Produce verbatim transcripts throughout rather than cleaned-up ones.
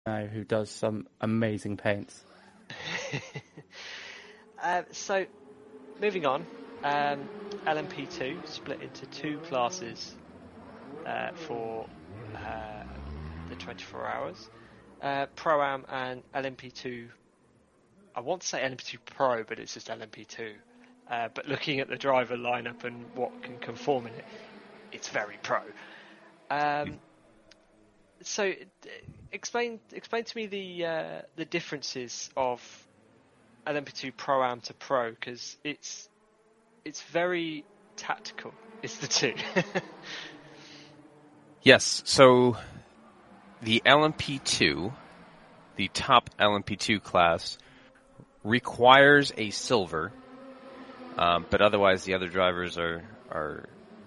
now who does some amazing paints. uh, so, moving on, um, L M P two split into two classes uh, for uh, the twenty-four hours. Uh, Pro-Am and L M P two, I want to say L M P two Pro, but it's just L M P two. Uh, but looking at the driver lineup and what can conform in it, it's very pro. Um, so, explain explain to me the uh, the differences of L M P two Pro-Am to Pro, because it's it's very tactical. It's the two. Yes, so the L M P two, the top L M P two class, requires a silver, um, but otherwise the other drivers are, are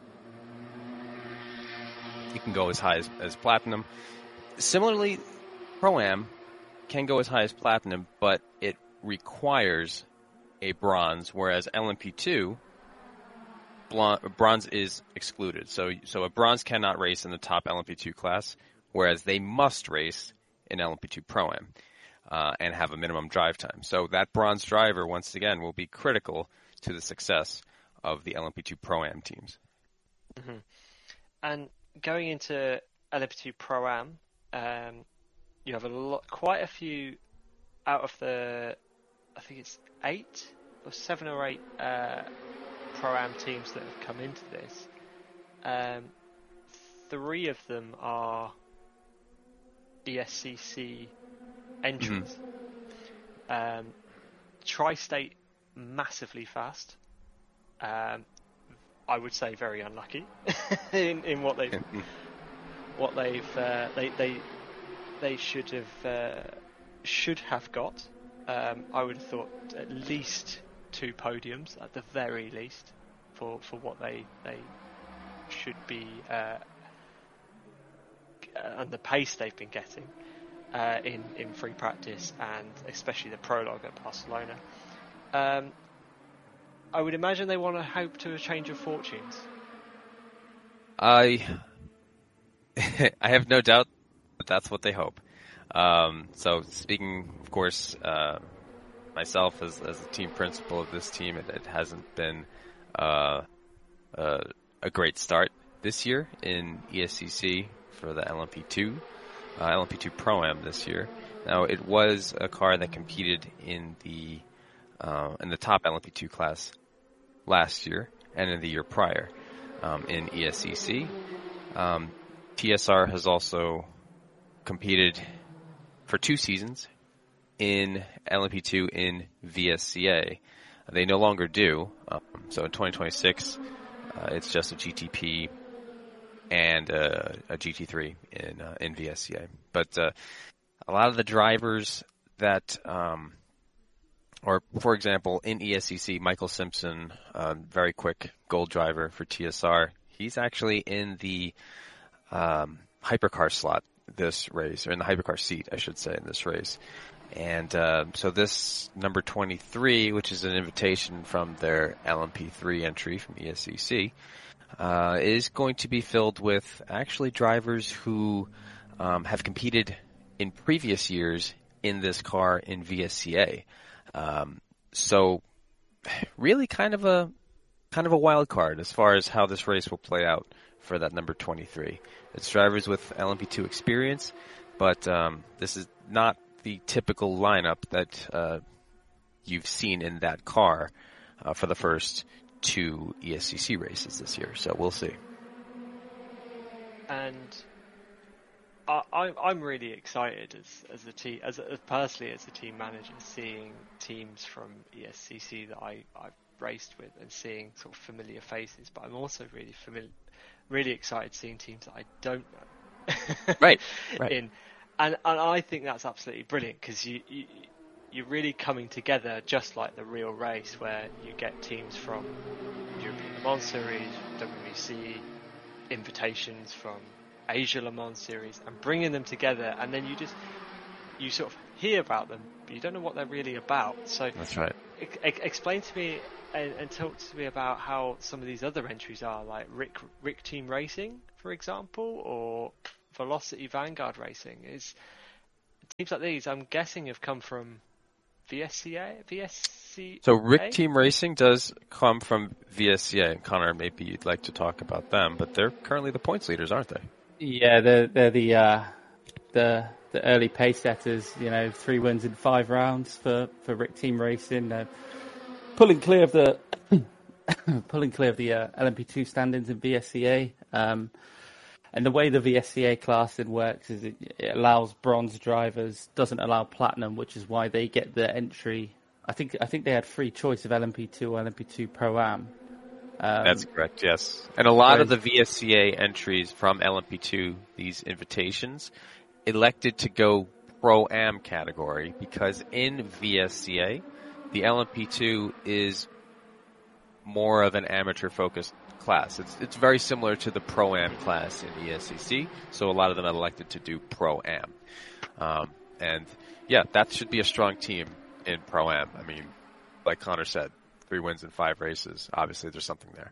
you can go as high as, as platinum. Similarly, Pro-Am can go as high as platinum, but it requires a bronze, whereas L M P two, bronze is excluded. So, so a bronze cannot race in the top L M P two class, whereas they must race in L M P two Pro-Am uh, and have a minimum drive time. So that bronze driver, once again, will be critical to the success of the L M P two Pro-Am teams. Mm-hmm. And going into L M P two Pro-Am, um, you have a lot, quite a few out of the, I think it's eight or seven or eight uh, Pro-Am teams that have come into this. Um, three of them are E S C C entrants. Mm-hmm. Um, Tri-State massively fast. Um, I would say very unlucky in, in what they've what they've uh, they they they should have uh, should have got. Um, I would have thought at least two podiums at the very least for, for what they they should be uh, and the pace they've been getting uh, in in free practice and especially the prologue at Barcelona. Um, I would imagine they want to hope to a change of fortunes. I I have no doubt that that's what they hope. Um, so speaking, of course, uh, myself as as the team principal of this team, it, it hasn't been uh, uh, a great start this year in E S C C for the L M P two, uh, L M P two Pro-Am this year. Now, it was a car that competed in the uh, in the top L M P two class last year and in the year prior um, in E S C C. Um, T S R has also competed for two seasons in L M P two in V S C A. They no longer do. Um, so in twenty twenty-six, uh, it's just a G T P and uh, a G T three in uh, in V S C A. But uh, a lot of the drivers that, um, or for example, in E S C C, Michael Simpson, uh, very quick gold driver for T S R, he's actually in the um, hypercar slot this race, or in the hypercar seat, I should say, in this race. And uh, so this number twenty-three, which is an invitation from their L M P three entry from E S C C, uh, is going to be filled with actually drivers who um, have competed in previous years in this car in V S C A. Um, so really kind of a kind of a wild card as far as how this race will play out for that number twenty-three. It's drivers with L M P two experience, but um, this is not the typical lineup that uh, you've seen in that car uh, for the first two E S C C races this year. So we'll see. And I, I'm I'm really excited as as a team, as, as personally as a team manager, seeing teams from E S C C that I I've raced with and seeing sort of familiar faces. But I'm also really familiar, really excited seeing teams that I don't know. Right. Right. In And, and I think that's absolutely brilliant because you, you, you're really coming together just like the real race where you get teams from European Le Mans Series, W E C, invitations from Asia Le Mans Series and bringing them together, and then you just, you sort of hear about them, but you don't know what they're really about. So That's right. E- explain to me and, and talk to me about how some of these other entries are, like Rick, Rick Team Racing, for example, or Velocity Vanguard Racing. Is teams like these, I'm guessing, have come from V S C A, V S C A? So Rick Team Racing does come from V S C A. Connor, maybe you'd like to talk about them, but they're currently the points leaders, aren't they? Yeah, they're they're the uh, the the early pace setters. You know, three wins in five rounds for, for Rick Team Racing. Uh, pulling clear of the pulling clear of the uh, L M P two standings in V S C A. Um, and the way the V S C A classing works is it, it allows bronze drivers, doesn't allow platinum, which is why they get the entry. I think I think they had free choice of L M P two or L M P two Pro-Am. Um, That's correct, yes. And a lot whereas, of the V S C A entries from L M P two, these invitations, elected to go Pro-Am category because in V S C A, the L M P two is more of an amateur-focused class. It's it's very similar to the Pro-Am class in E S C C, so a lot of them elected to do Pro-Am. Um, and yeah, that should be a strong team in Pro-Am. I mean, like Connor said, three wins in five races. Obviously, there's something there.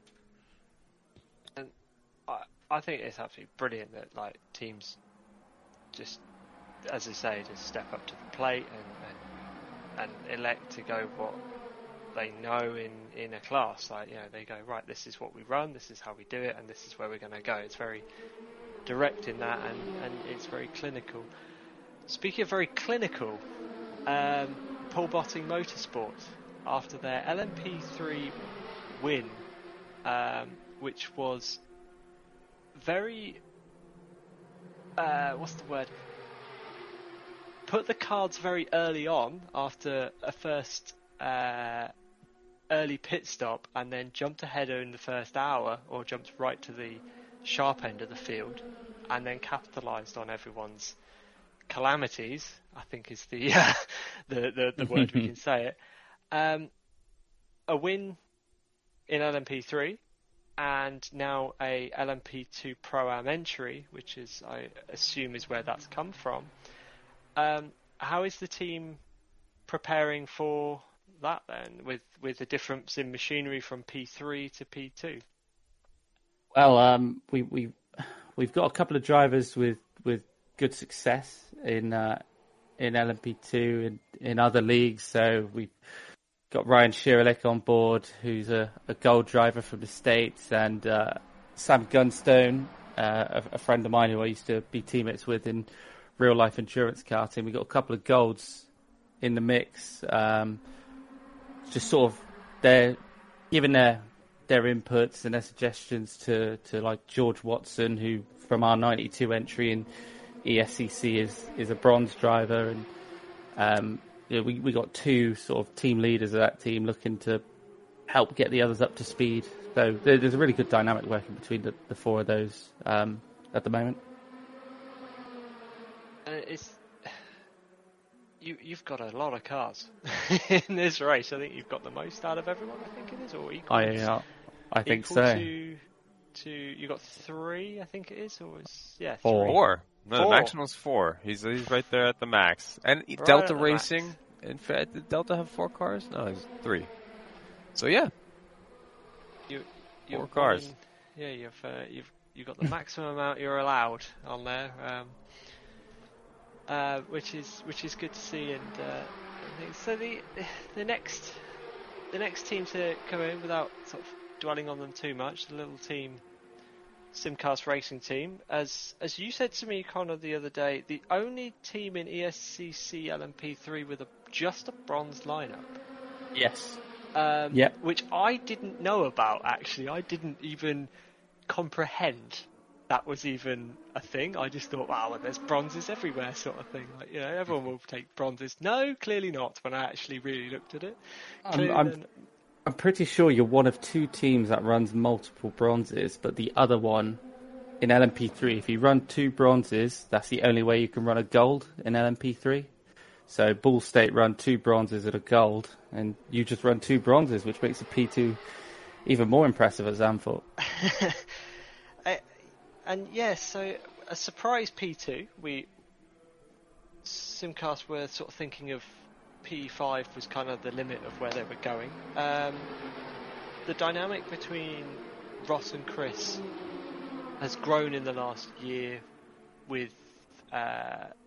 And I, I think it's absolutely brilliant that like teams just, as I say, just step up to the plate and and, and elect to go what they know in, in a class. Like, you know, they go, right, this is what we run, this is how we do it, and this is where we're going to go. It's very direct in that, and, and it's very clinical. Speaking of very clinical, um, Paul Botting Motorsport, after their L M P three win, um, which was very, uh, what's the word? Put the cards very early on after a first uh, early pit stop, and then jumped ahead in the first hour, or jumped right to the sharp end of the field, and then capitalised on everyone's calamities, I think is the uh, the, the the word we can say it. Um, a win in L M P three, and now a L M P two Pro-Am entry, which is, I assume, is where that's come from. Um, how is the team preparing for that then, with with the difference in machinery from P three to P two? Well, um, we we we've got a couple of drivers with, with good success in uh, in L M P two and in other leagues. So we've got Ryan Shirlick on board, who's a, a gold driver from the States, and uh, Sam Gunstone, uh, a, a friend of mine who I used to be teammates with in real life endurance karting. We've got a couple of golds in the mix. Um, just sort of they're giving their their inputs and their suggestions to, to like George Watson, who from our ninety-two entry in E S C C is is a bronze driver, and um, you know, we we got two sort of team leaders of that team looking to help get the others up to speed. So there, there's a really good dynamic working between the, the four of those um, at the moment. Uh, it's you. You've got a lot of cars in this race. I think you've got the most out of everyone. I think it is, or equal. I uh, I think equal so. To, to you got three, I think it is, or is yeah Four. three. Four. No, Four. the maximum's four. He's he's right there at the max. And Right Delta at the Racing, max. in fact, did Delta have four cars? No, it's three. So yeah, You, Four you're cars. running- yeah, you've uh, you've you got the maximum amount you're allowed on there, um, uh, which is which is good to see. And uh, I think, so the the next the next team to come in, without sort of dwelling on them too much, the little team, Simcast Racing Team, as as you said to me, Connor, the other day, the only team in E S C C L M P three with a just a bronze lineup. Yes. Um, Yep. Which I didn't know about, actually. I didn't even comprehend that was even a thing. I just thought, wow, well, there's bronzes everywhere, sort of thing. Like, you know, everyone will take bronzes. No, clearly not, when I actually really looked at it. I'm, Clearly I'm, then- I'm pretty sure you're one of two teams that runs multiple bronzes, but the other one in L M P three, if you run two bronzes, that's the only way you can run a gold in L M P three. So Ball State run two bronzes and a gold, and you just run two bronzes, which makes a P two even more impressive at Zandvoort. I, and yeah, so a surprise P two. We Simcast were sort of thinking of P five was kind of the limit of where they were going. Um, the dynamic between Ross and Chris has grown in the last year with uh,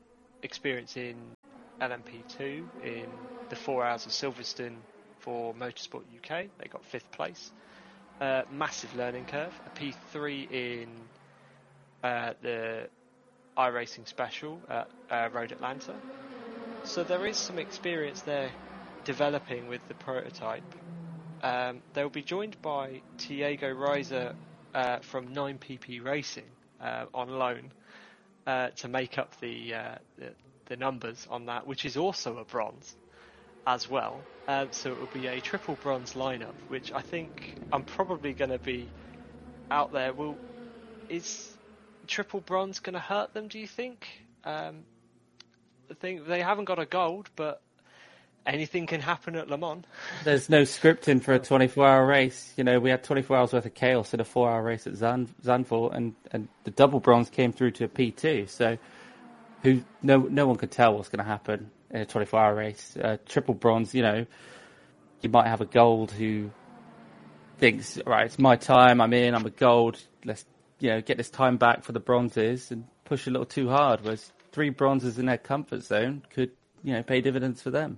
experience in L M P two in the four hours of Silverstone for Motorsport U K. They got fifth place. Uh, massive learning curve. A P three in uh, the iRacing Special at uh, Road Atlanta. So there is some experience there developing with the prototype. Um, they'll be joined by Tiago Reiser uh, from nine P P Racing uh, on loan uh, to make up the, uh, the the numbers on that, which is also a bronze as well. Um, so it will be a triple bronze lineup, which I think I'm probably going to be out there. Will is triple bronze going to hurt them? Do you think? Um, I think they haven't got a gold, but anything can happen at Le Mans. There's no scripting for a twenty-four hour race. You know, we had twenty-four hours worth of chaos in a four hour race at Zand- Zandvoort, and, and the double bronze came through to a P two. So who no no one could tell what's going to happen in a twenty-four hour race. Uh, triple bronze, you know, you might have a gold who thinks, right, it's my time, I'm in, I'm a gold, let's, you know, get this time back for the bronzes and push a little too hard, whereas three bronzes in their comfort zone could, you know, pay dividends for them.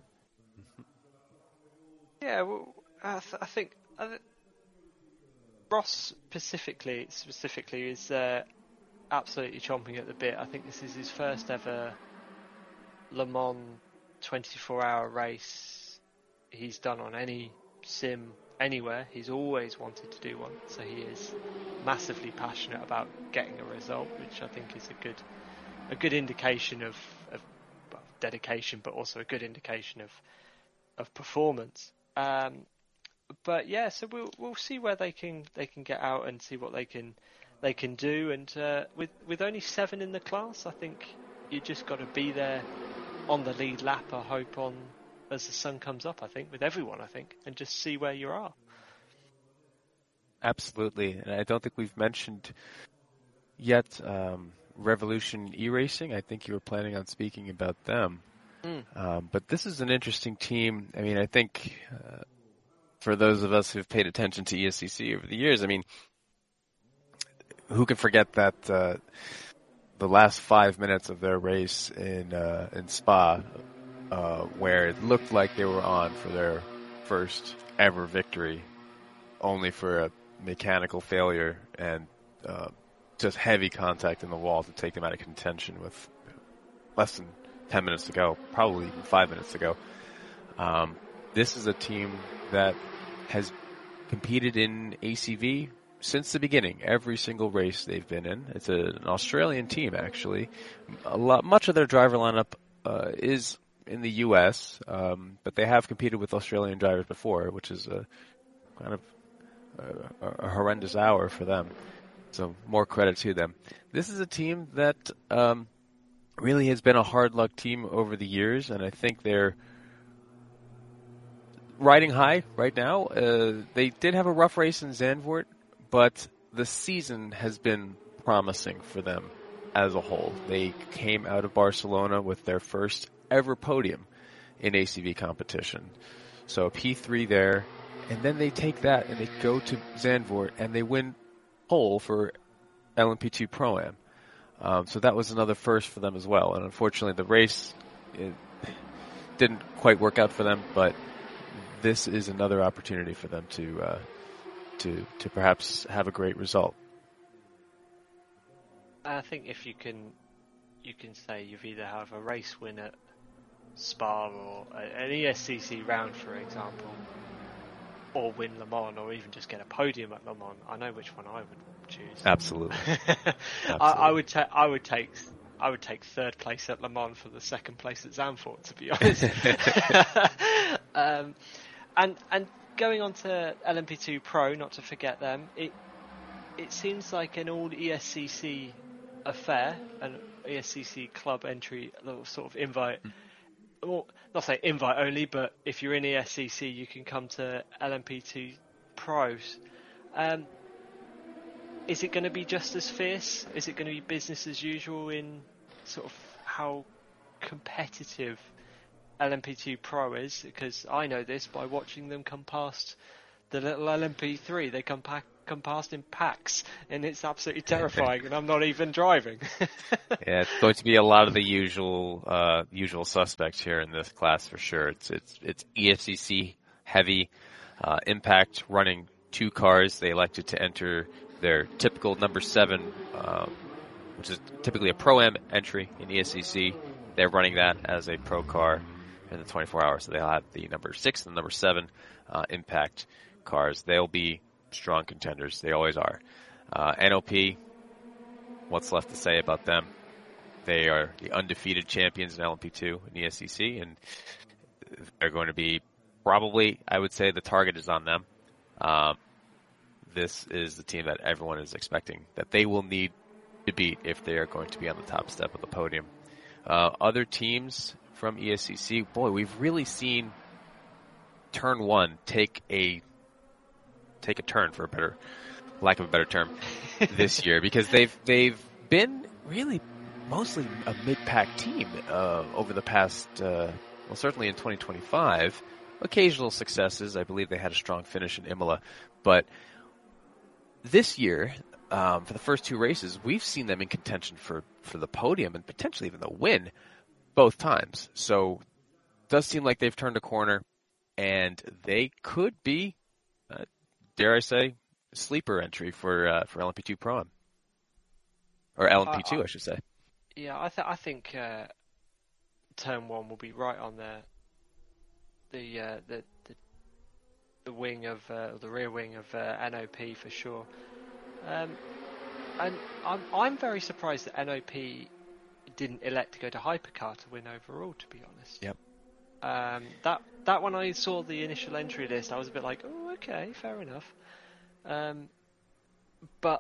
Yeah, well, I, th- I think I th- Ross specifically specifically is uh, absolutely chomping at the bit. I think this is his first ever Le Mans twenty-four hour race he's done on any sim anywhere. He's always wanted to do one, so he is massively passionate about getting a result, which I think is a good a good indication of, of well, dedication, but also a good indication of of performance. Um, but yeah, so we'll we'll see where they can they can get out and see what they can they can do. And uh, with with only seven in the class, I think you just got to be there on the lead lap. I hope on as the sun comes up. I think with everyone, I think, and just see where you are. Absolutely, and I don't think we've mentioned yet um, Revolution E-Racing. I think you were planning on speaking about them. Mm. Um, but this is an interesting team. I mean, I think uh, for those of us who've paid attention to E S C C over the years, I mean, who can forget that uh, the last five minutes of their race in uh, in Spa, uh, where it looked like they were on for their first ever victory, only for a mechanical failure and uh, just heavy contact in the wall to take them out of contention with less than ten minutes to go, probably even five minutes to go. Um, this is a team that has competed in A C V since the beginning. Every single race they've been in. It's a, an Australian team, actually. A lot, much of their driver lineup uh, is in the U S, um, but they have competed with Australian drivers before, which is a kind of a, a horrendous hour for them. So more credit to them. This is a team that um, really has been a hard luck team over the years, and I think they're riding high right now. Uh, they did have a rough race in Zandvoort, but the season has been promising for them as a whole. They came out of Barcelona with their first ever podium in A C V competition. So a P three there, and then they take that and they go to Zandvoort and they win pole for L M P two Pro-Am. Um, so that was another first for them as well. And unfortunately, the race it didn't quite work out for them, but this is another opportunity for them to uh, to to perhaps have a great result. I think if you can, you can say you've either have a race win at Spa or an E S C C round, for example, or win Le Mans, or even just get a podium at Le Mans. I know which one I would choose. Absolutely. Absolutely. I, I would take. I would take. I would take third place at Le Mans for the second place at Zandvoort, to be honest. um, and and going on to L M P two Pro, not to forget them. It it seems like an all E S C C affair, an E S C C club entry, a little sort of invite. Mm. Well, not say invite only, but if you're in E S C C, you can come to L M P two Pros. Um, is it going to be just as fierce? Is it going to be business as usual in sort of how competitive L M P two Pro is? Because I know this by watching them come past the little L M P three. They come pa- come past in packs, and it's absolutely terrifying, and I'm not even driving. Yeah, it's going to be a lot of the usual uh, usual suspects here in this class for sure. It's it's it's E S C C heavy. Uh, Impact running two cars. They elected to enter their typical number seven, um, which is typically a Pro-Am entry in E S C C. They're running that as a pro car in the twenty-four hours. So they'll have the number six and the number seven uh, Impact cars. They'll be strong contenders. They always are. Uh, N O P, what's left to say about them? They are the undefeated champions in L M P two in E S C C, and they're going to be probably, I would say, the target is on them. Um, this is the team that everyone is expecting that they will need to beat if they are going to be on the top step of the podium. Uh, other teams from E S C C, boy, we've really seen Turn One take a take a turn, for a better lack of a better term, this year, because they've they've been really mostly a mid-pack team uh, over the past, uh, well, certainly in twenty twenty-five. Occasional successes. I believe they had a strong finish in Imola, but this year, um, for the first two races, we've seen them in contention for, for the podium and potentially even the win both times. So it does seem like they've turned a corner, and they could be, uh, dare I say, a sleeper entry for uh, for L M P two Pro-Am. Or L M P two, I, I, I should say. Yeah, I, th- I think uh, Turn one will be right on the the uh, the, the the wing of uh, the rear wing of uh, N O P for sure. Um, and I'm I'm very surprised that N O P didn't elect to go to Hypercar to win overall, to be honest. Yep. Um, that that when I saw the initial entry list, I was a bit like, oh, okay, fair enough. Um, but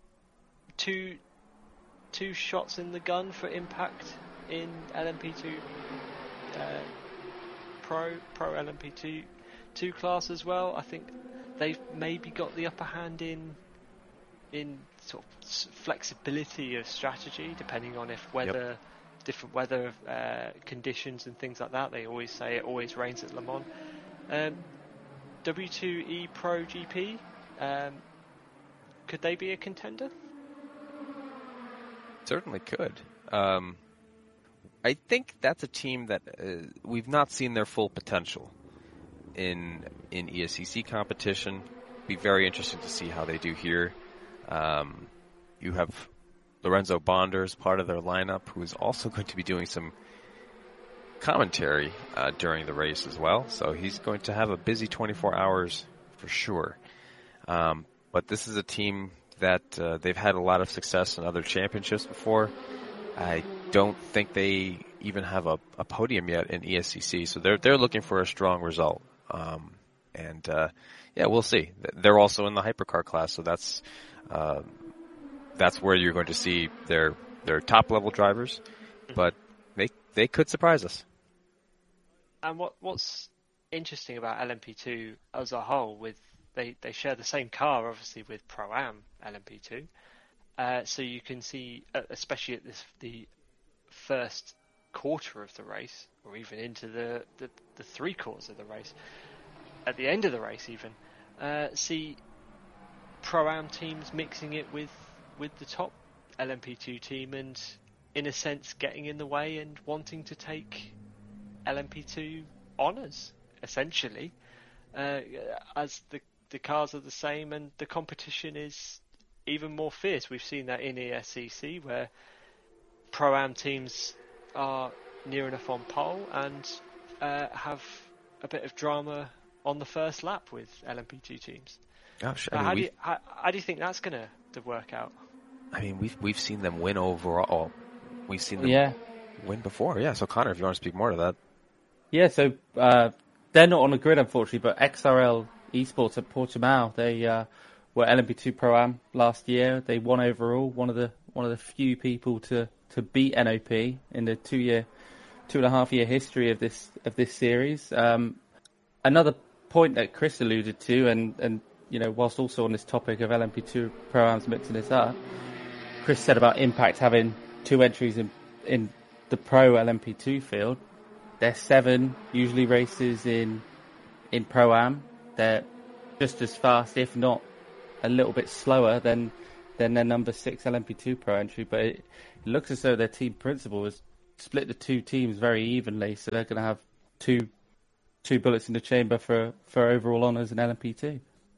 two two shots in the gun for Impact in L M P two uh, Pro Pro L M P two two class as well. I think they've maybe got the upper hand in in sort of flexibility of strategy, depending on if weather. Yep. Different weather uh, conditions and things like that. They always say it always rains at Le Mans. Um, W two E Pro G P, um, could they be a contender? Certainly could. Um, I think that's a team that uh, we've not seen their full potential in in E S C C competition. Be very interesting to see how they do here. Um, you have Lorenzo Bonder is part of their lineup, who is also going to be doing some commentary uh, during the race as well. So he's going to have a busy twenty-four hours for sure. Um, but this is a team that uh, they've had a lot of success in other championships before. I don't think they even have a, a podium yet in E S C C, so they're they're looking for a strong result. Um, and uh, yeah, we'll see. They're also in the hypercar class, so that's. Uh, That's where you're going to see their their top level drivers, but they they could surprise us. And what what's interesting about L M P two as a whole, with they, they share the same car obviously with Pro-Am L M P two, uh, so you can see, especially at this the first quarter of the race, or even into the the, the three quarters of the race, at the end of the race even, uh, see Pro-Am teams mixing it with. with the top L M P two team and, in a sense, getting in the way and wanting to take L M P two honours, essentially, uh, as the the cars are the same and the competition is even more fierce. We've seen that in E S C C, where Pro-Am teams are near enough on pole and uh, have a bit of drama on the first lap with L M P two teams. Gosh, I I mean, how, do you, we... how, how do you think that's going to work out? I mean, we've we've seen them win overall. We've seen them yeah. win before. Yeah. So Connor, if you want to speak more to that. Yeah. So uh, they're not on the grid, unfortunately, but X R L Esports at Portimao, they uh, were L M P two Pro-Am last year. They won overall. One of the one of the few people to, to beat N O P in the two year, two and a half year history of this of this series. Um, another point that Chris alluded to, and and you know, whilst also on this topic of L M P two Pro-Ams mixing this up. Chris said about Impact having two entries in in the Pro L M P two field. There's seven usually races in in Pro-Am. They're just as fast, if not a little bit slower than than their number six L M P two Pro entry, but it, it looks as though their team principal has split the two teams very evenly, so they're going to have two two bullets in the chamber for, for overall honours in L M P two.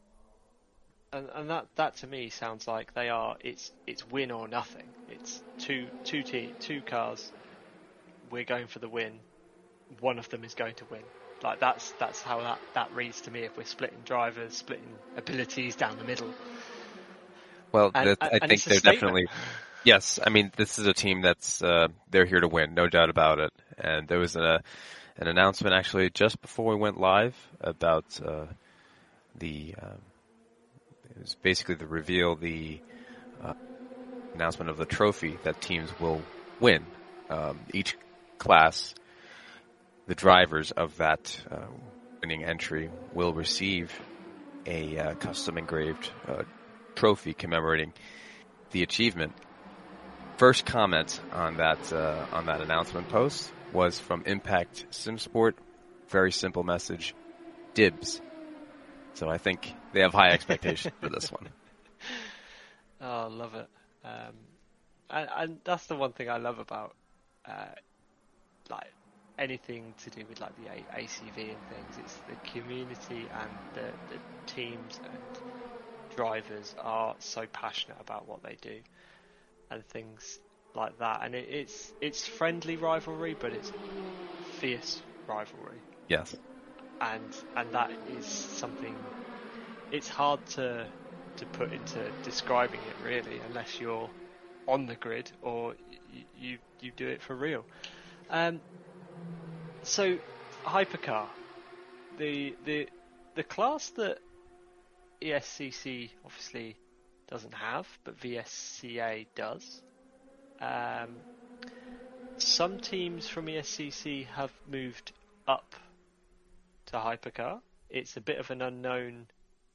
And, and that, that to me sounds like they are. It's it's win or nothing. It's two two te- two cars. We're going for the win. One of them is going to win. Like that's that's how that, that reads to me. If we're splitting drivers, splitting abilities down the middle. Well, and, that, I and think they're definitely. Yes, I mean this is a team that's uh, they're here to win, no doubt about it. And there was a an announcement actually just before we went live about uh, the. Uh, it was basically the reveal, the uh, announcement of the trophy that teams will win. Um, each class, the drivers of that uh, winning entry will receive a uh, custom engraved uh, trophy commemorating the achievement. First comment on that uh, on that announcement post was from Impact SimSport. Very simple message: dibs. So I think they have high expectations for this one. Oh, I love it. Um, and, and that's the one thing I love about uh, like anything to do with like the A- ACV and things. It's the community and the, the teams and drivers are so passionate about what they do and things like that. And it, it's it's friendly rivalry, but it's fierce rivalry. Yes. And and that is something. It's hard to to put into describing it really, unless you're on the grid or you you, you do it for real. Um, so Hypercar, the the the class that E S C C obviously doesn't have, but V S C A does. Um, some teams from E S C C have moved up to Hypercar. It's a bit of an unknown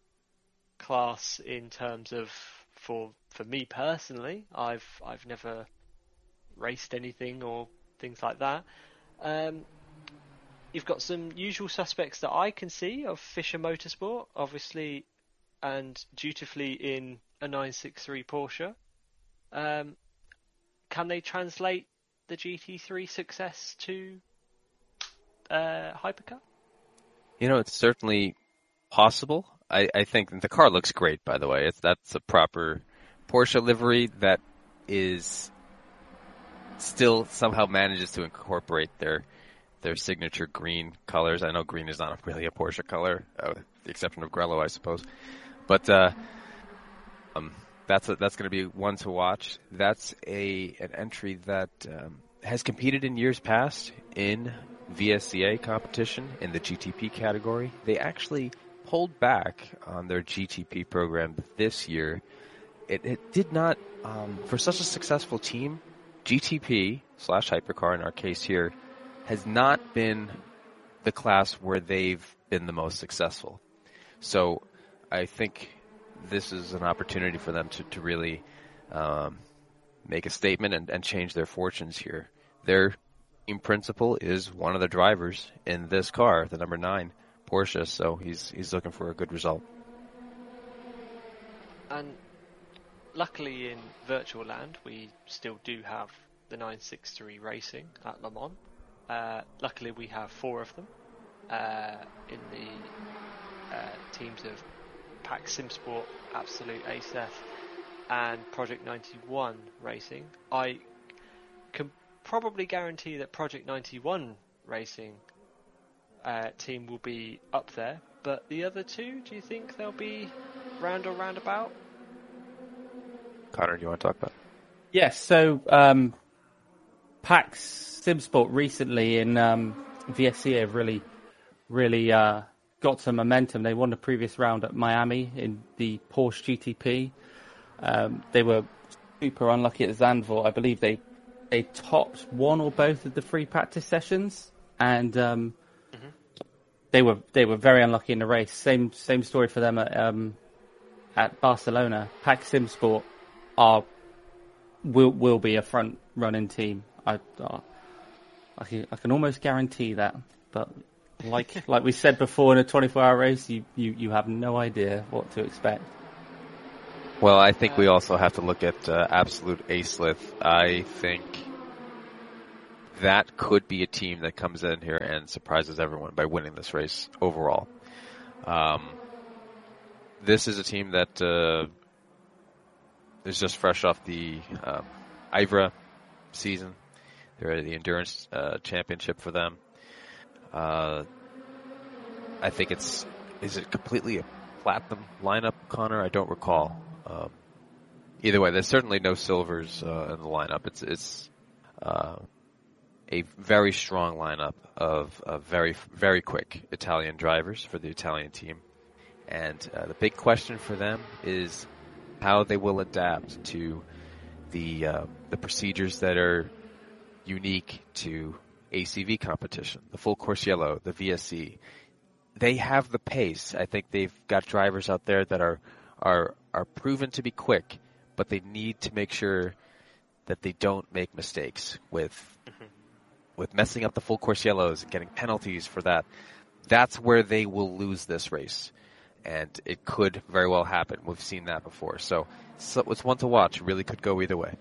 class in terms of for for me personally. I've I've never raced anything or things like that. Um, you've got some usual suspects that I can see of Fisher Motorsport, obviously, and dutifully in a nine sixty-three Porsche. Um, can they translate the G T three success to uh, Hypercar? You know, it's certainly possible. I, I think the car looks great, by the way. It's that's a proper Porsche livery that is still somehow manages to incorporate their their signature green colors. I know green is not really a Porsche color, uh, with the exception of Grello, I suppose. But uh, um, that's a, that's going to be one to watch. That's a an entry that um, has competed in years past in V S C A competition in the G T P category. They actually pulled back on their G T P program this year. It, it did not, um, for such a successful team, G T P slash Hypercar in our case here has not been the class where they've been the most successful. So I think this is an opportunity for them to, to really um, make a statement and, and change their fortunes here. Their team principal is one of the drivers in this car, the number nine Porsche, so he's he's looking for a good result. And luckily in Virtual Land we still do have the nine sixty-three Racing at Le Mans. Uh, luckily we have four of them uh, in the uh, teams of Pack SimSport, Absolute A S F and Project ninety-one Racing. I can probably guarantee that Project ninety-one Racing uh, team will be up there, but the other two, do you think they'll be round or roundabout? Connor, do you want to talk about it? Yes, so um, PAX SimSport recently in um, V S C A have really, really uh, got some momentum. They won the previous round at Miami in the Porsche G T P. Um, they were super unlucky at Zandvoort. I believe they they topped one or both of the free practice sessions, and um, mm-hmm. they were they were very unlucky in the race. Same same story for them at um, at Barcelona. PAX SimSport are will will be a front running team. I uh, I can, I can almost guarantee that. But like like we said before, in a twenty-four hour race, you, you, you have no idea what to expect. Well, I think Uh, we also have to look at uh, Absolute Acelith. I think that could be a team that comes in here and surprises everyone by winning this race overall. Um, this is a team that uh, is just fresh off the um, I V R A season. They're at the Endurance uh, Championship for them. Uh, I think it's, is it completely a platinum lineup, Connor? I don't recall. Um, either way, there's certainly no silvers uh, in the lineup. It's it's uh, a very strong lineup of, of very very quick Italian drivers for the Italian team, and uh, the big question for them is how they will adapt to the uh, the procedures that are unique to A C V competition, the full course yellow, the V S C. They have the pace. I think they've got drivers out there that are are are proven to be quick, but they need to make sure that they don't make mistakes with mm-hmm. with messing up the full course yellows and getting penalties for that. That's where they will lose this race, and it could very well happen. We've seen that before, so, so it's one to watch. It really could go either way.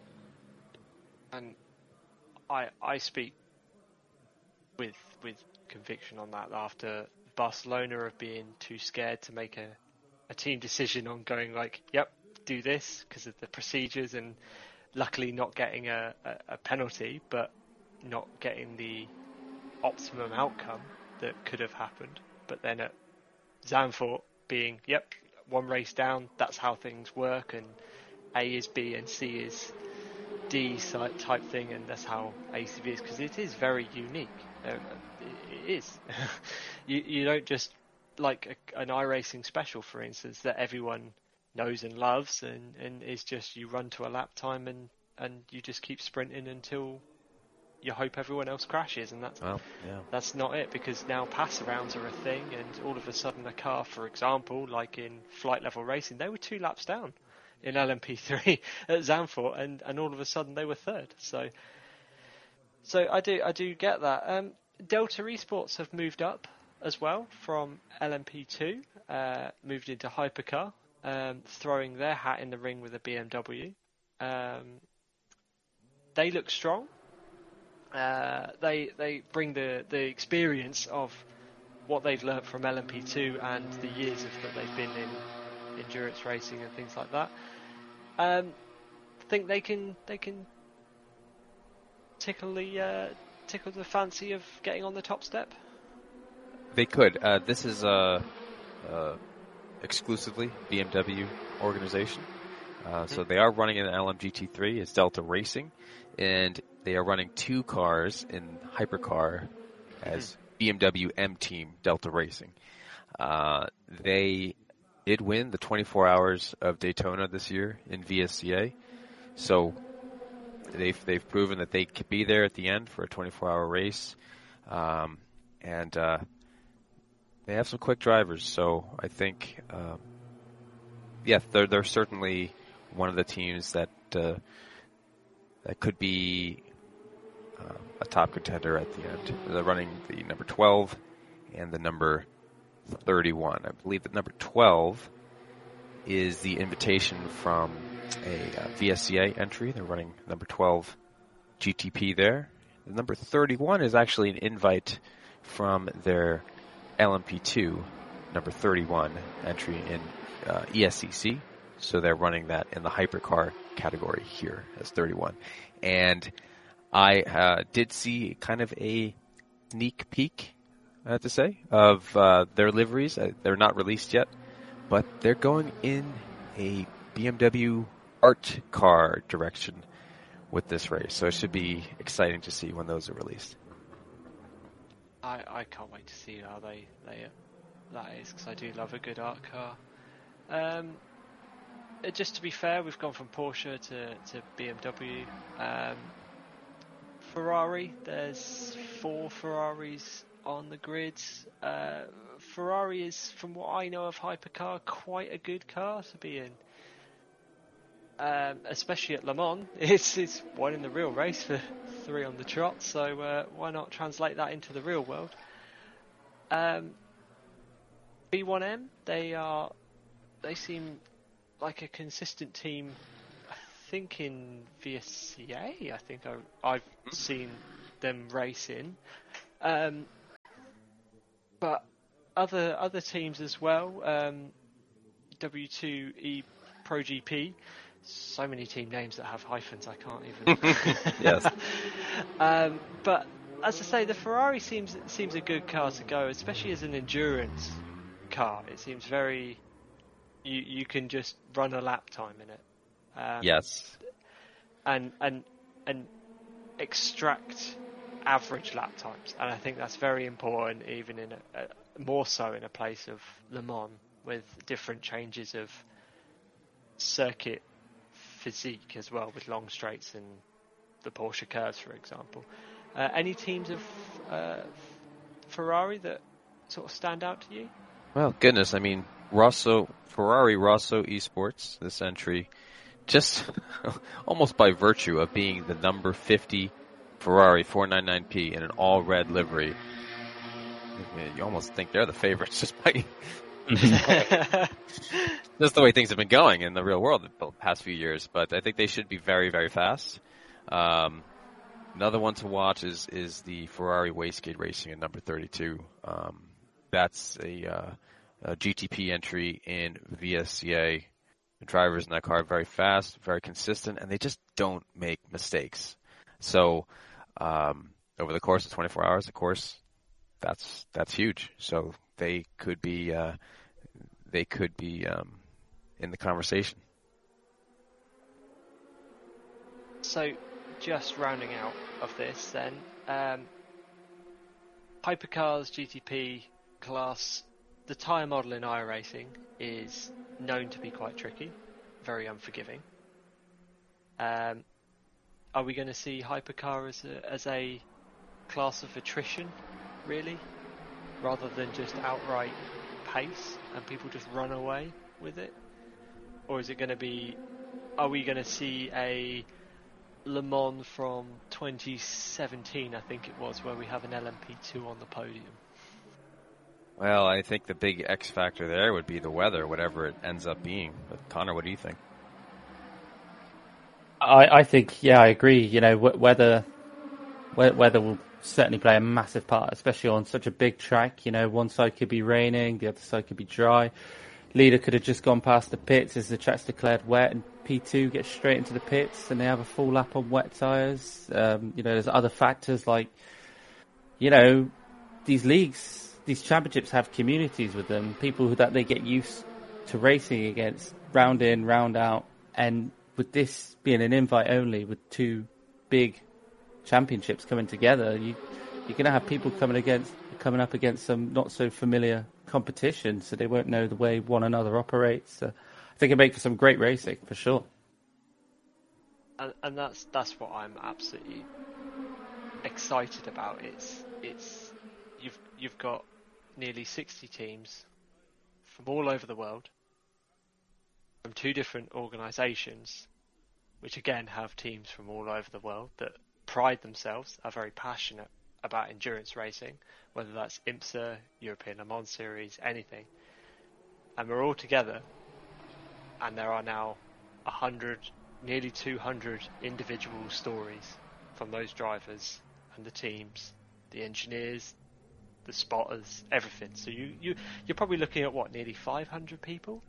And I I speak with with conviction on that after Barcelona of being too scared to make a, a team decision on going like, yep, do this because of the procedures, and luckily not getting a, a, a penalty, but not getting the optimum outcome that could have happened. But then at Zandvoort being, yep, one race down, that's how things work, and A is B and C is D type thing, and that's how A C V is, because it is very unique. Uh, it is. you you don't just like a, an iRacing special, for instance, that everyone knows and loves, and, and is just you run to a lap time and, and you just keep sprinting until you hope everyone else crashes, and that's well, yeah. that's not it, because now pass arounds are a thing, and all of a sudden a car, for example, like in flight level racing, they were two laps down in L M P three at Zandvoort, and, and all of a sudden they were third. So, so I do I do get that. Um, Delta Esports have moved up as well from L M P two, uh, moved into Hypercar, um, throwing their hat in the ring with a B M W. Um, they look strong. Uh, they they bring the, the experience of what they've learnt from L M P two and the years of that they've been in endurance racing and things like that. Um, think they can they can tickle the uh, tickle the fancy of getting on the top step. They could. Uh, this is a uh, uh, exclusively B M W organization, uh, mm-hmm. so they are running an L M G T three. It's Delta Racing, and they are running two cars in Hypercar as mm-hmm. B M W M Team Delta Racing. Uh, they did win the twenty-four hours of Daytona this year in V S C A, so they've they've proven that they could be there at the end for a twenty-four hour race, um, and uh, they have some quick drivers. So I think, uh, yeah, they're they're certainly one of the teams that uh, that could be uh, a top contender at the end. They're running the number twelve and the number thirty-one. I believe that number twelve is the invitation from a uh, V S C A entry. They're running number twelve G T P there. The number thirty-one is actually an invite from their L M P two number thirty-one entry in uh, E S C C. So they're running that in the hypercar category here as thirty-one. And I uh, did see kind of a sneak peek, I have to say, of uh, their liveries. Uh, they're not released yet, but they're going in a B M W art car direction with this race. So it should be exciting to see when those are released. I, I can't wait to see how they, they that is, because I do love a good art car. Um, uh, just to be fair, we've gone from Porsche to, to B M W. Um, Ferrari, there's four Ferraris on the grid. Uh, Ferrari is, from what I know of Hypercar, quite a good car to be in. Um, especially at Le Mans, it's it's one in the real race for three on the trot. So uh, why not translate that into the real world? Um, B one M, they are they seem like a consistent team. I think in V S C A, I think I, I've seen them racing, um, but other other teams as well. Um, W two E Pro G P. So many team names that have hyphens, I can't even. Yes. um, but as I say, the Ferrari seems seems a good car to go, especially as an endurance car. It seems very. You you can just run a lap time in it. Um, Yes. And and and extract average lap times, and I think that's very important, even in a, a more so in a place of Le Mans with different changes of circuit physique as well, with long straights and the Porsche curves, for example. Uh, any teams of uh, Ferrari that sort of stand out to you? Well, goodness, I mean, Rosso, Ferrari Rosso Esports, this entry, just almost by virtue of being the number fifty Ferrari four ninety-nine P in an all-red livery, you almost think they're the favorites just by just the way things have been going in the real world the past few years. But I think they should be very, very fast. Um, another one to watch is is the Ferrari Wastegate Racing at number thirty-two. Um, that's a, uh, a G T P entry in V S C A. The drivers in that car are very fast, very consistent, and they just don't make mistakes. So um, over the course of twenty-four hours, of course, that's that's huge. So they could be uh, they could be um, in the conversation. So, just rounding out of this, then, um, Hypercars G T P class, the tyre model in iRacing is known to be quite tricky, very unforgiving. Um, are we going to see Hypercar as a, as a class of attrition, really, rather than just outright pace and people just run away with it? Or is it going to be, are we going to see a Le Mans from twenty seventeen, I think it was, where we have an L M P two on the podium? Well, I think the big X factor there would be the weather, whatever it ends up being. But Connor, what do you think? I, I think, yeah, I agree. You know, weather, weather will certainly play a massive part, especially on such a big track. You know, one side could be raining, the other side could be dry. Leader could have just gone past the pits as the track's declared wet, and P two gets straight into the pits and they have a full lap on wet tyres. Um, you know, there's other factors like, you know, these leagues, these championships have communities with them, people that they get used to racing against, round in, round out. And with this being an invite only, with two big championships coming together, you, you're going to have people coming against, coming up against some not so familiar competition, so they won't know the way one another operates. So I think it makes for some great racing for sure. And, and that's that's what I'm absolutely excited about. It's it's you've you've got nearly sixty teams from all over the world, from two different organisations, which again have teams from all over the world that pride themselves, are very passionate about endurance racing, whether that's IMSA, European Le Mans Series, anything. And we're all together, and there are now a hundred, nearly two hundred individual stories from those drivers and the teams, the engineers, the spotters, everything. So you, you, you're probably looking at what, nearly five hundred people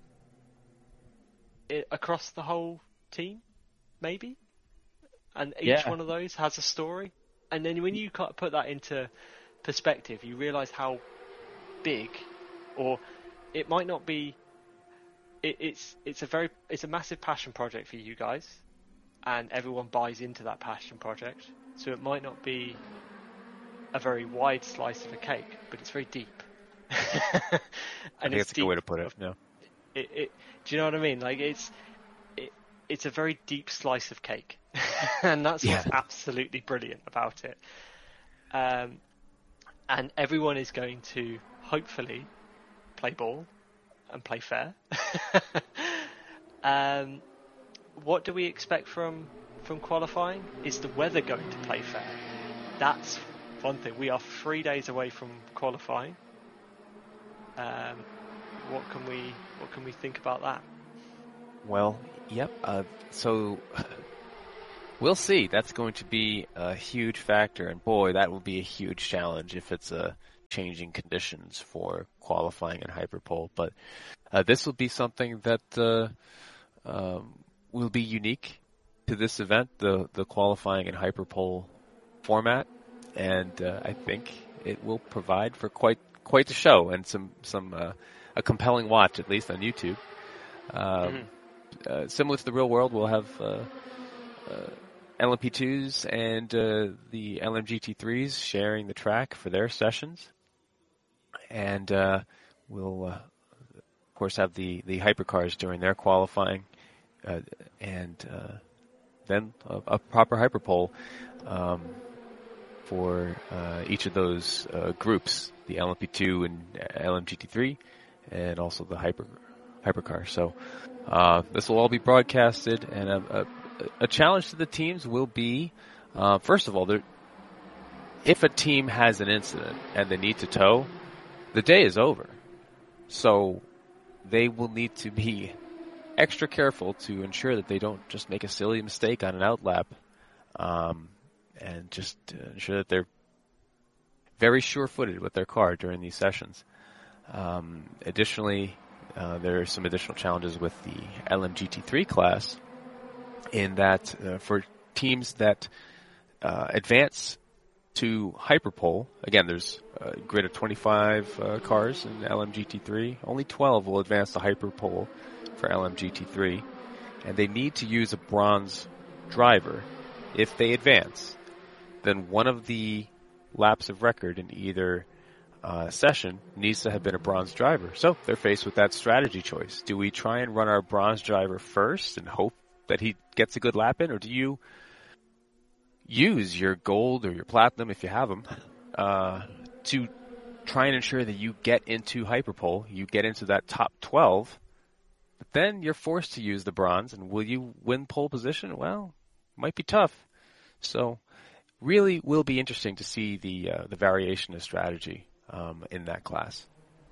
I, across the whole team, maybe? And each Yeah. one of those has a story. And then when you put that into perspective, you realise how big, or it might not be. It, it's it's a very it's a massive passion project for you guys, and everyone buys into that passion project. So it might not be a very wide slice of a cake, but it's very deep. I and think it's that's a good way to put it. No. It, it, do you know what I mean? Like it's it, it's a very deep slice of cake. And that's Yeah. what's absolutely brilliant about it. Um, and everyone is going to hopefully play ball and play fair. um, what do we expect from from qualifying? Is the weather going to play fair? That's one thing. We are three days away from qualifying. Um, what can we what can we think about that? Well, yep. Uh, so we'll see. That's going to be a huge factor, and boy, that will be a huge challenge if it's a changing conditions for qualifying in Hyperpole. But uh, this will be something that uh, um, will be unique to this event, the the qualifying in Hyperpole format, and uh, I think it will provide for quite quite the show and some some uh, a compelling watch, at least on YouTube. Um, mm-hmm. uh, similar to the real world, we'll have uh, uh, L M P twos and uh, the L M G T threes sharing the track for their sessions, and uh, we'll uh, of course have the the hypercars during their qualifying, uh, and uh, then a, a proper hyperpole um, for uh, each of those uh, groups, the L M P two and L M G T three, and also the hyper hypercar. So uh, this will all be broadcasted, and a, a, a challenge to the teams will be, uh, first of all, if a team has an incident and they need to tow, the day is over. So they will need to be extra careful to ensure that they don't just make a silly mistake on an outlap, um, and just uh, ensure that they're very sure-footed with their car during these sessions. Um, additionally, uh, there are some additional challenges with the L M G T three class in that uh, for teams that uh, advance to Hyperpole, again, there's a grid of twenty-five uh, cars in L M G T three. Only twelve will advance to Hyperpole for L M G T three, and they need to use a bronze driver. If they advance, then one of the laps of record in either uh, session needs to have been a bronze driver. So they're faced with that strategy choice. Do we try and run our bronze driver first and hope that he gets a good lap in, or do you use your gold or your platinum, if you have them, uh, to try and ensure that you get into Hyperpole, you get into that top twelve, but then you're forced to use the bronze, and will you win pole position? Well, it might be tough. So really will be interesting to see the uh, the variation of strategy um, in that class.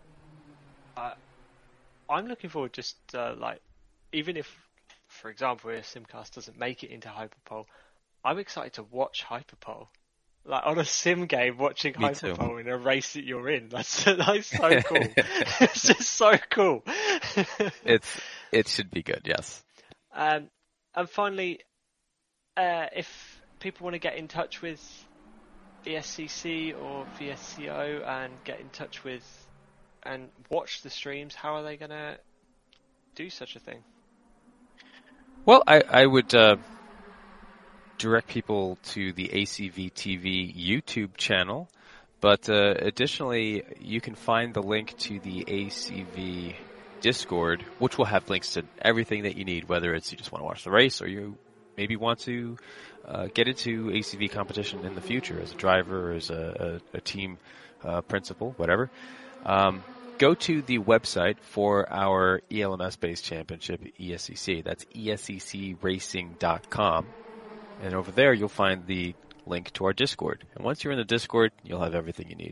Uh, I'm looking forward just uh, like, even if, for example, if Simcast doesn't make it into Hyperpole, I'm excited to watch Hyperpole. Like on a sim game, watching Me Hyperpole too. in a race that you're in. That's, that's so cool. It's just so cool. it's It should be good, yes. Um, and finally, uh, if people want to get in touch with E S C C or V S C O and get in touch with and watch the streams, how are they going to do such a thing? Well, I, I would uh, direct people to the A C V T V YouTube channel, but uh, additionally, you can find the link to the A C V Discord, which will have links to everything that you need, whether it's you just want to watch the race or you maybe want to uh, get into A C V competition in the future as a driver or as a, a, a team uh, principal, whatever. Um, go to the website for our E L M S-based championship, E S C C. That's E S C C racing dot com. And over there, you'll find the link to our Discord. And once you're in the Discord, you'll have everything you need.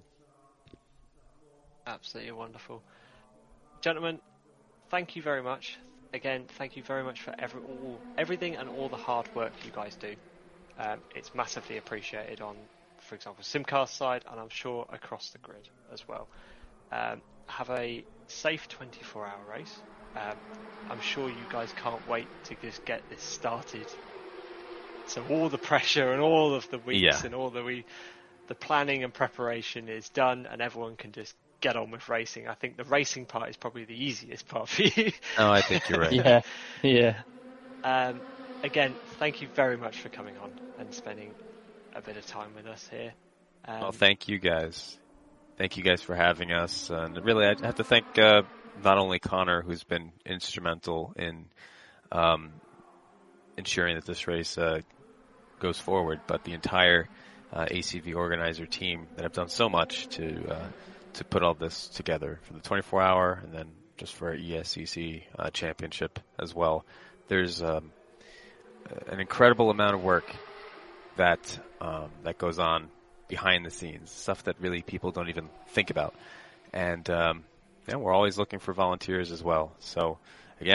Absolutely wonderful. Gentlemen, thank you very much. Again, thank you very much for every, all, everything and all the hard work you guys do. Um, it's massively appreciated on, for example, Simcast side, and I'm sure across the grid as well. Um, have a safe twenty-four hour race. Um, I'm sure you guys can't wait to just get this started. So all the pressure and all of the weeks yeah. and all the we, the planning and preparation is done, and everyone can just get on with racing. I think the racing part is probably the easiest part for you. Oh, I think you're right. yeah, yeah. Um, again, thank you very much for coming on and spending a bit of time with us here. Um, well, thank you guys. Thank you guys for having us. And really, I have to thank uh, not only Connor, who's been instrumental in um, ensuring that this race uh, goes forward, but the entire uh, A C V organizer team that have done so much to uh, to put all this together for the twenty-four hour and then just for our E S C C uh, championship as well. There's um, an incredible amount of work that um, that goes on behind the scenes, stuff that really people don't even think about. And um, yeah, we're always looking for volunteers as well. So again,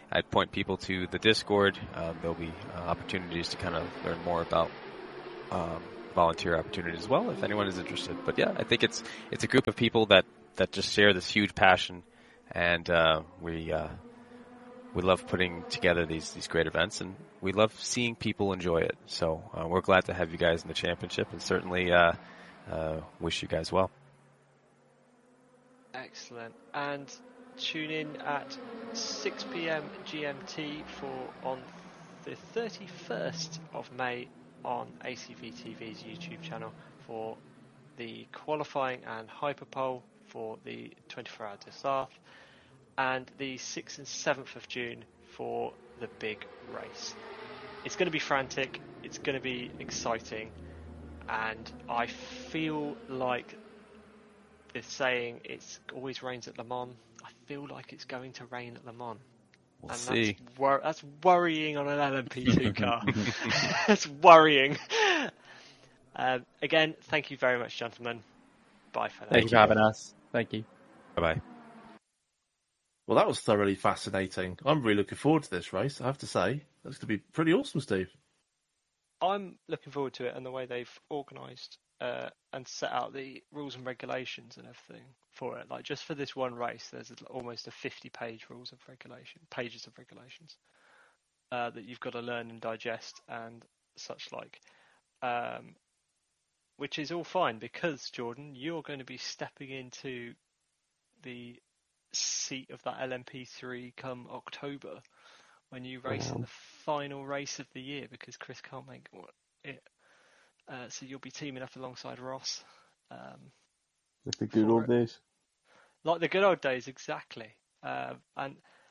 I'd point people to the Discord. Um, there'll be uh, opportunities to kind of learn more about um, volunteer opportunities as well, if anyone is interested. But yeah, I think it's it's a group of people that, that just share this huge passion, and uh, we uh, we love putting together these these great events, and we love seeing people enjoy it. So uh, we're glad to have you guys in the championship, and certainly uh, uh, wish you guys well. Excellent. And tune in at six p.m. G M T for on the thirty-first of May on A C V T V's YouTube channel for the qualifying and hyperpole for the twenty-four hour Dressage, and the sixth and seventh of June for the big race. It's going to be frantic, it's going to be exciting, and I feel like the saying, it's always rains at Le Mans, I feel like it's going to rain at Le Mans. We'll and see. That's, wor- that's worrying on an L M P two car. That's worrying. Um, again, thank you very much, gentlemen. Bye for now. Thank you for having us. Thank you. Bye-bye. Well, that was thoroughly fascinating. I'm really looking forward to this race, I have to say. That's going to be pretty awesome, Steve. I'm looking forward to it and the way they've organised uh, and set out the rules and regulations and everything for it. Like, just for this one race, there's almost a fifty-page rules of regulation, pages of regulations uh, that you've got to learn and digest and such like. Um, which is all fine because, Jordan, you're going to be stepping into the seat of that L M P three come October when you race in the final race of the year because Chris can't make it. Uh, so you'll be teaming up alongside Ross. Um, Like the good old it. days. Like the good old days, exactly. Uh, and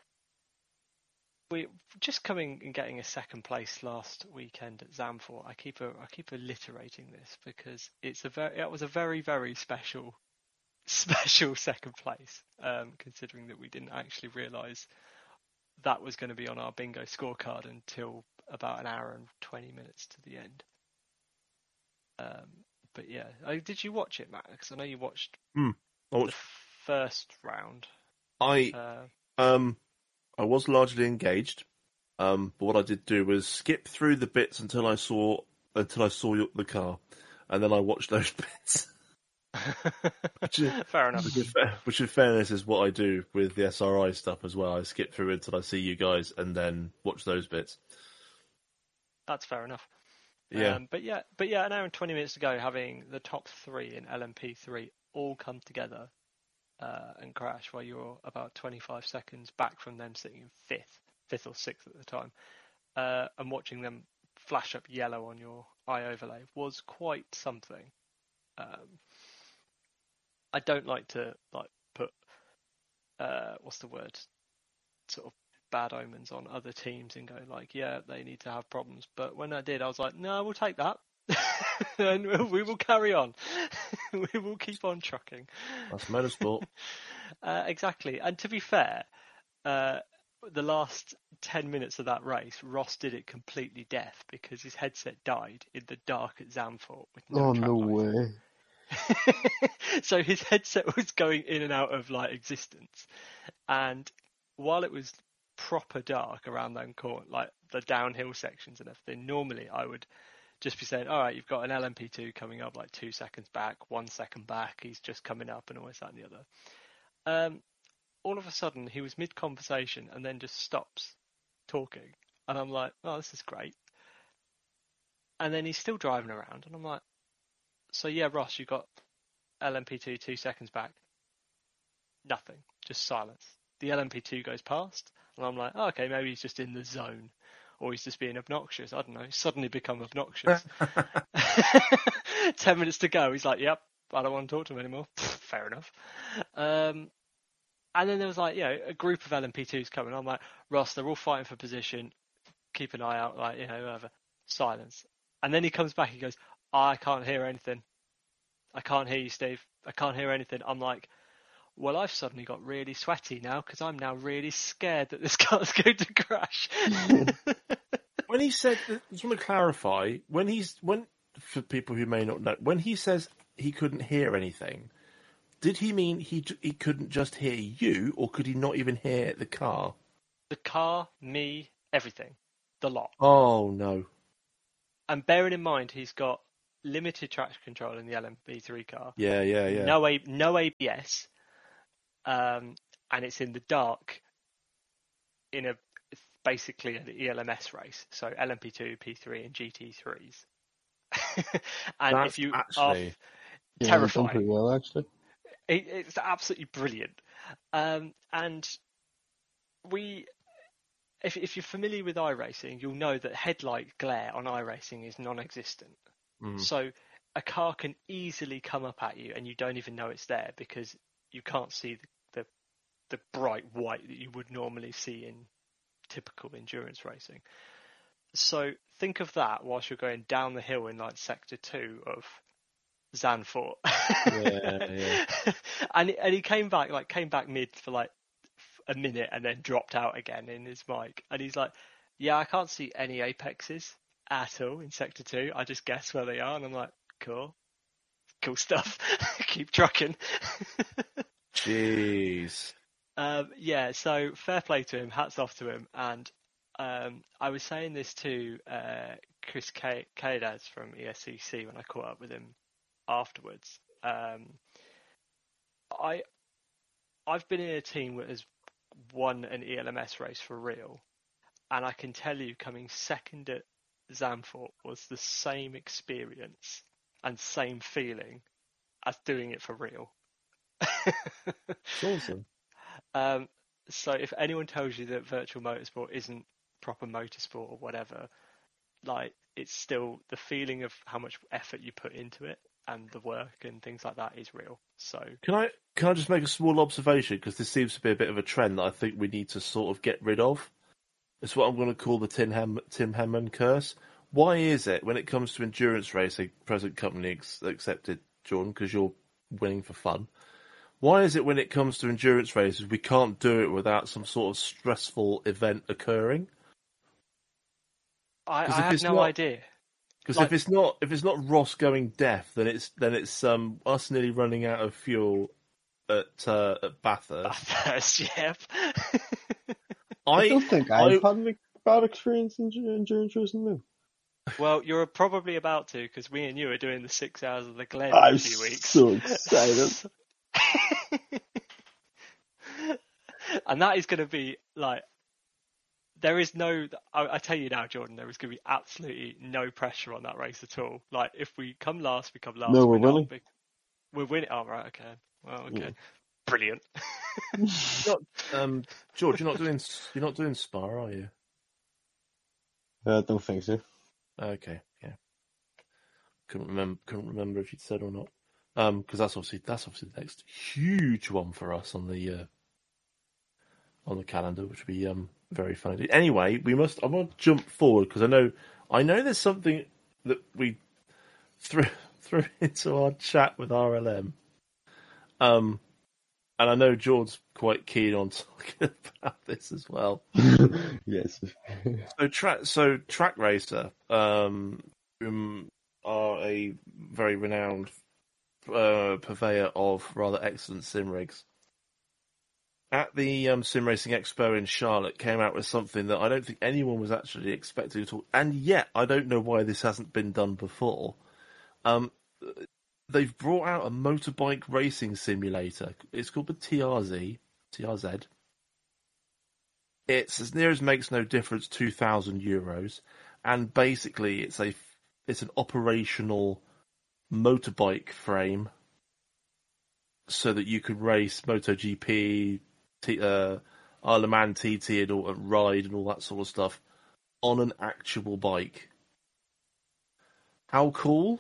we just coming and getting a second place last weekend at Zandvoort. I keep a, I keep alliterating this because it's a very, it was a very, very special, special second place. Um, considering that we didn't actually realise that was going to be on our bingo scorecard until about an hour and twenty minutes to the end. Um, but yeah, oh, did you watch it, Matt? Because I know you watched Hmm. I the watched- first round. I Uh, um I was largely engaged, um, but what I did do was skip through the bits until I saw until I saw your, the car, and then I watched those bits. which, is, fair enough. which, is, which, in fairness, is what I do with the S R I stuff as well. I skip through until I see you guys, and then watch those bits. That's fair enough. Yeah, Um, but yeah, but yeah, an hour and twenty minutes to go, having the top three in L M P three all come together uh, and crash while you're about twenty-five seconds back from them sitting in fifth, fifth or sixth at the time, uh, and watching them flash up yellow on your eye overlay was quite something. Um, I don't like to like put uh, what's the word, sort of bad omens on other teams and go like, yeah, they need to have problems. But when I did, I was like, no, we'll take that. And we will carry on. We will keep on trucking. that's motorsport. uh, exactly. And to be fair, uh, the last ten minutes of that race, Ross did it completely deaf because his headset died in the dark at Zandvoort. With no Oh, track no lights. way. So his headset was going in and out of like existence, and while it was proper dark around that corner, like the downhill sections and everything, normally I would just be saying, all right, you've got an L M P two coming up like two seconds back, one second back, he's just coming up, and all this, that and the other. Um, all of a sudden he was mid conversation and then just stops talking, and I'm like, oh, this is great. And then he's still driving around, and I'm like, so yeah, Ross, you got L M P two two seconds back. Nothing, just silence. The L M P two goes past, and I'm like, oh, okay, maybe he's just in the zone, or he's just being obnoxious. I don't know. He's suddenly become obnoxious. Ten minutes to go. He's like, yep, I don't want to talk to him anymore. Fair enough. Um, and then there was like, you know, a group of L M P twos coming. I'm like, Ross, they're all fighting for position. Keep an eye out, like, you know, whatever. Silence. And then he comes back. He goes, I can't hear anything. I can't hear you, Steve. I can't hear anything. I'm like, well, I've suddenly got really sweaty now because I'm now really scared that this car's going to crash. When he said, I just want to clarify, when he's, when, for people who may not know, when he says he couldn't hear anything, did he mean he he couldn't just hear you, or could he not even hear the car? The car, me, everything. The lot. Oh no. And bearing in mind, he's got limited traction control in the L M P three car. Yeah, yeah, yeah. No, A- no A B S. Um, and it's in the dark in a basically an E L M S race. So L M P two, P three, and G T threes. And That's if you actually- are Yeah, terrifying. done pretty well, actually. It, it's absolutely brilliant. Um, and we, if if you're familiar with iRacing, you'll know that headlight glare on iRacing is non-existent. Mm. So a car can easily come up at you, and you don't even know it's there because you can't see the the, the bright white that you would normally see in typical endurance racing. So think of that whilst you're going down the hill in like sector two of Zandvoort. Yeah, yeah. and and he came back like came back mid for like a minute and then dropped out again in his mic. And he's like, "Yeah, I can't see any apexes at all in sector two. I just guess where they are." And I'm like, "Cool, cool stuff. Keep trucking." Jeez. Um, yeah, so fair play to him. Hats off to him. And um, I was saying this to uh, Chris K- Kadas from E S C C when I caught up with him afterwards. Um, I I've been in a team that has won an E L M S race for real, and I can tell you, coming second at Zandvoort was the same experience and same feeling as doing it for real. It's awesome. Um, so if anyone tells you that virtual motorsport isn't proper motorsport or whatever, like it's still the feeling of how much effort you put into it and the work and things like that is real. So Can I can I just make a small observation, because this seems to be a bit of a trend that I think we need to sort of get rid of. It's what I'm going to call the Tim Ham- Tim Henman curse. Why is it when it comes to endurance racing, present company ex- accepted, Jordan, because you're winning for fun? Why is it when it comes to endurance races we can't do it without some sort of stressful event occurring? I, 'Cause I if have it's no not- idea. Because Like- if it's not if it's not Ross going deaf, then it's then it's um us nearly running out of fuel at uh, at Bathurst. Bathurst, yep. I I don't think I- I've had a bad experience in endu- endurance racing now. Well, you're probably about to, because me and you are doing the six hours of the Glen in I'm a few weeks. so excited. And that is going to be like, there is no, I, I tell you now, Jordan, there is going to be absolutely no pressure on that race at all. Like, if we come last, we come last. No, we're not winning. big- We're winning. Oh, right, okay. Well, okay. Yeah. Brilliant. You're not, um, George, you're not doing you're not doing Spa, are you? I don't think so. Okay, yeah. Couldn't remember. Couldn't remember if you'd said or not. Um, because that's obviously that's obviously the next huge one for us on the uh, on the calendar, which would be um very funny. Anyway, we must. I want to jump forward because I know I know there's something that we threw threw into our chat with R L M. Um, and I know George's quite keen on talking about this as well. Yes. So track, so Track Racer, um, um, are a very renowned uh, purveyor of rather excellent sim rigs. At the um, Sim Racing Expo in Charlotte, came out with something that I don't think anyone was actually expecting at all, and yet I don't know why this hasn't been done before. Um, they've brought out a motorbike racing simulator. It's called the T R Z. T R Z. It's, as near as makes no difference, two thousand euros, and basically it's a it's an operational motorbike frame, so that you could race MotoGP, T, uh, Isle of Man T T, and, all, and ride and all that sort of stuff on an actual bike. How cool!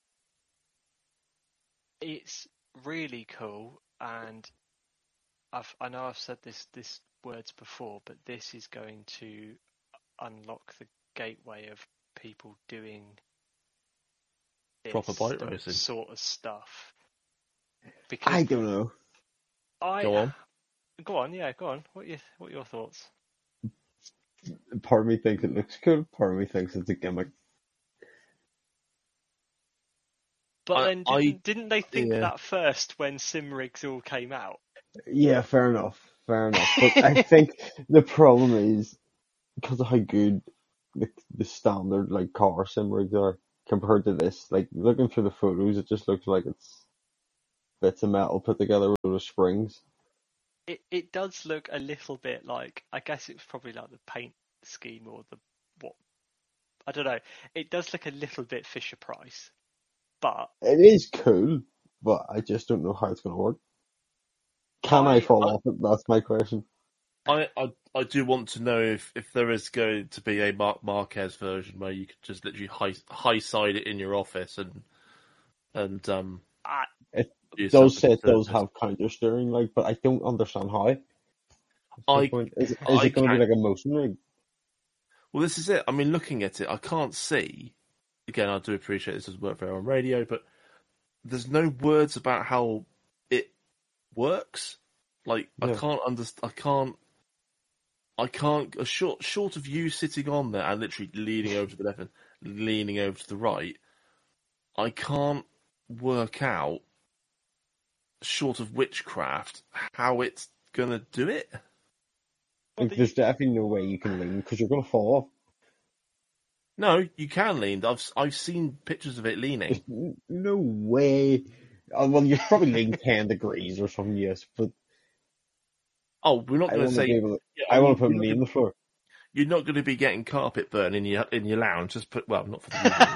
It's really cool, and I've, I know I've said this this words before, but this is going to unlock the gateway of people doing this Proper bike st- racing. sort of stuff. Because I don't know. I Go on. go on, yeah, go on. What are your what are your thoughts? Part of me thinks it looks cool, part of me thinks it's a gimmick. But I- then I- didn't, didn't they think yeah. that first when sim rigs all came out? Yeah, fair enough. fair enough. But I think the problem is because of how good the, the standard like car sim rigs are compared to this. Like looking through the photos, it just looks like it's bits of metal put together with springs. It it does look a little bit like, I guess it's probably like the paint scheme or the what I don't know. It does look a little bit Fisher Price, but It is cool, but I just don't know how it's going to work. Can I, I- fall I- off it? That's my question. I, I I do want to know if, if there is going to be a Marc Marquez version where you could just literally high high side it in your office and and um. I, It do does say something it does to- have counter steering, like, but I don't understand how. That's the I- point. Is, is I it going to be can't- like a motion rig? Well, this is it. I mean, looking at it, I can't see. Again, I do appreciate this as work for on radio, but there's no words about how it works. Like, I Yeah. can't understand. I can't. I can't. A short, short of you sitting on there and literally leaning over to the left and leaning over to the right, I can't work out, short of witchcraft, how it's gonna do it. well, Like, the- there's definitely no way you can lean because you're going to fall off. No, you can lean. I've I've seen pictures of it leaning. There's n- no way. Uh, well, you probably lean ten degrees or something, yes, but Oh, we're not I going want to to be say. able to. yeah, I want to you're put not me on gonna- the floor. You're not going to be getting carpet burn in your in your lounge. Just put well, not for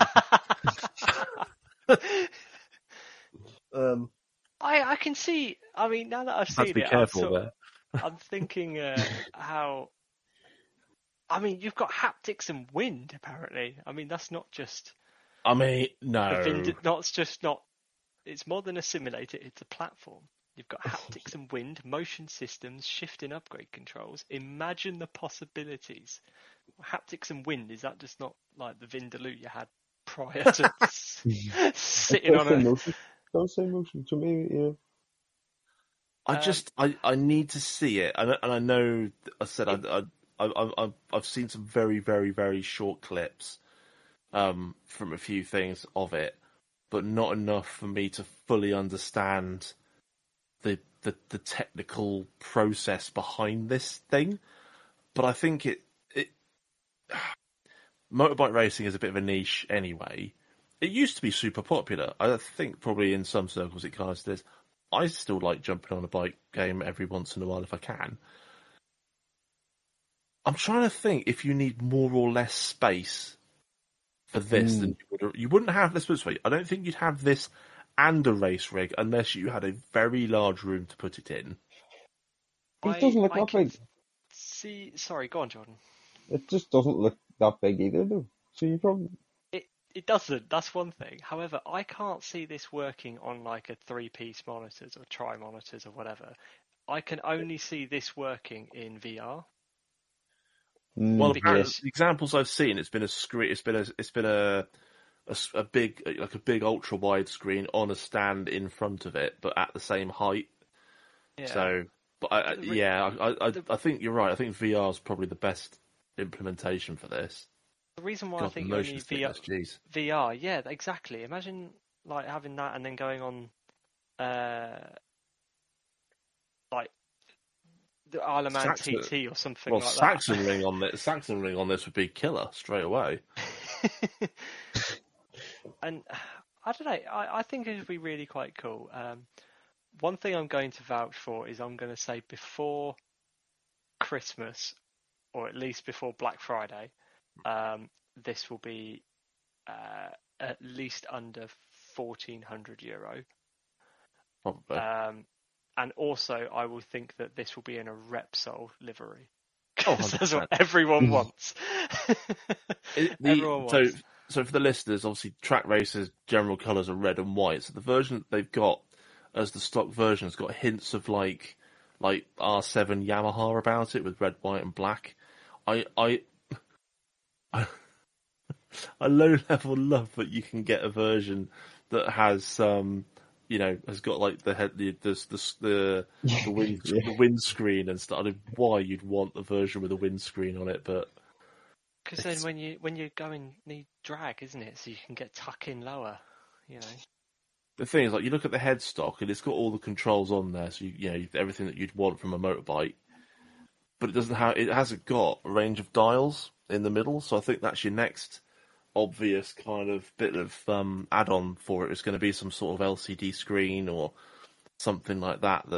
the evening. um, I I can see. I mean, now that I've have seen to be it, I'm, careful sort of- there. I'm thinking uh, how. I mean, you've got haptics and wind. Apparently, I mean that's not just I mean, a no. vind- not it's just not. It's more than a simulator. It's a platform. You've got haptics and wind, motion systems, shift and upgrade controls. Imagine the possibilities. Haptics and wind, is that just not like the Vindaloo you had prior to s- sitting It on does say a... motion. Don't say motion to me. Yeah. I Um, just I, I need to see it, and, I- and I know I said I, I I I I've seen some very very very short clips, um, from a few things of it, but not enough for me to fully understand the the, the technical process behind this thing. But I think it it motorbike racing is a bit of a niche anyway. It used to be super popular. I think probably in some circles it kind of still is. I still like jumping on a bike game every once in a while if I can. I'm trying to think if you need more or less space for this Mm. than you would. You wouldn't have. Let's put it this way. I don't think you'd have this and a race rig unless you had a very large room to put it in. It I- doesn't look I that can big. See, sorry, go on, Jordan. It just doesn't look that big either, though. So you probably. It it doesn't. That's one thing. However, I can't see this working on like a three-piece monitors or tri monitors or whatever. I can only see this working in V R. Mm, Well, Because- apparently, the examples I've seen, it's been a screen. It's been a. It's been a. A, s- a big, like a big ultra wide screen on a stand in front of it, but at the same height. Yeah. So, but I, I, The re- yeah, I, I, the- I think you're right. I think V R is probably the best implementation for this. the reason why I God, think the you motion only V R, sickness, jeez. V R, yeah, exactly. Imagine like having that and then going on, uh, like the Isle of Man Saxon- T T or something Well, like Saxon ring on this, Saxon ring on this would be killer straight away. that. And I don't know. I, I think it would be really quite cool. Um, one thing I'm going to vouch for is I'm going to say before Christmas, or at least before Black Friday, um, this will be uh, at least under fourteen hundred euro. Probably. Um, and also, I will think that this will be in a Repsol livery. Oh, 'Cause that's what one hundred percent. everyone wants. It- the- everyone so, wants. so for the listeners, obviously, Track Racer's general colours are red and white. So the version that they've got as the stock version has got hints of like, like R seven Yamaha about it with red, white, and black. I, I, I, I low level love that you can get a version that has, um, you know, has got like the head, the the the the, the, wind, Yeah. the windscreen and stuff. I don't know why you'd want the version with a windscreen on it, but. Because then It's- when you when you go and need drag, isn't it? So you can get tuck in lower, you know. the thing is, like, you look at the headstock and it's got all the controls on there, so you, you know everything that you'd want from a motorbike. But it doesn't have, it hasn't got a range of dials in the middle. So I think that's your next obvious kind of bit of um, add-on for it. It's going to be some sort of L C D screen or something like that that